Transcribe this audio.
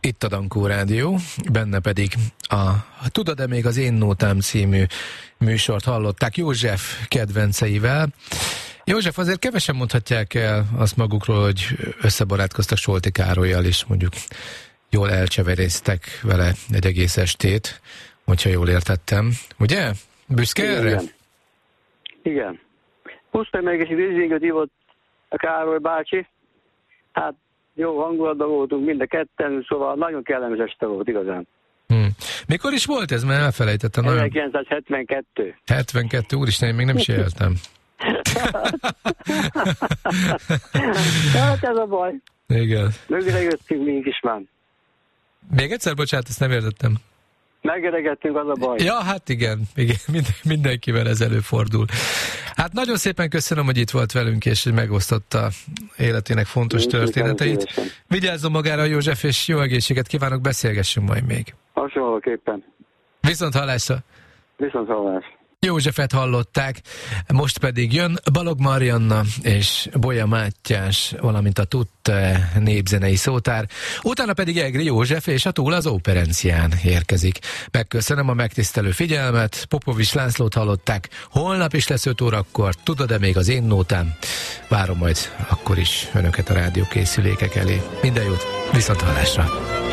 Itt a Dankó Rádió, benne pedig a Tudod-e még az én nótám című műsort hallották József kedvenceivel. József, azért kevesen mondhatják el azt magukról, hogy összebarátkoztak Solti Károllyal, és mondjuk jól elcseveréztek vele egy egész estét, hogyha jól értettem. Ugye? Büszke erre? Igen. Plusz meg egy vízingöt ívott a Károly bácsi. Hát jó hangulatban voltunk mind a ketten, szóval nagyon kellemes este volt igazán. Mikor is volt ez? Mert elfelejtettem. 1972. 72, úristen, én még nem is éltem. Hát ez a baj. Igen. Mögre jöttünk mink is már. Még egyszer, bocsánat, ezt nem értettem. Megöregettünk, az a baj. Ja, hát igen mindenkivel ez előfordul. Hát nagyon szépen köszönöm, hogy itt volt velünk, és hogy megosztotta életének fontos történeteit. Vigyázzon magára, József, és jó egészséget kívánok, beszélgessünk majd még. Hasonlóképpen. Viszont hallásra. Viszont hallás. Józsefet hallották, most pedig jön Balog Marianna és Bolya Mátyás, valamint a Tutte népzenei szótár, utána pedig Egri József és a Túl az Óperencián érkezik. Megköszönöm a megtisztelő figyelmet, Popovics Lászlót hallották, holnap is lesz 5 órakor, tudod-e még az én nótám? Várom majd akkor is önöket a rádiókészülékek elé. Minden jót, viszont hallásra!